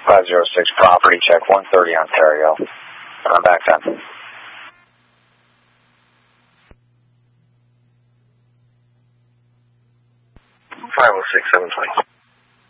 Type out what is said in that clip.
506 property check 130 Ontario. I'm back then. 506 720.